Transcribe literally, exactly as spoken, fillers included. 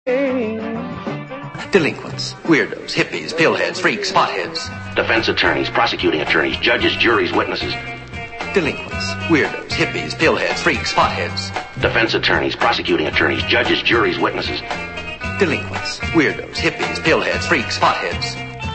Delinquents, weirdos, hippies, pillheads, freaks, potheads. Defense attorneys, prosecuting attorneys, judges, juries, witnesses. Delinquents, weirdos, hippies, pillheads, freaks, potheads. Defense attorneys, prosecuting attorneys, judges, juries, witnesses. Delinquents, weirdos, hippies, pillheads, freaks, potheads.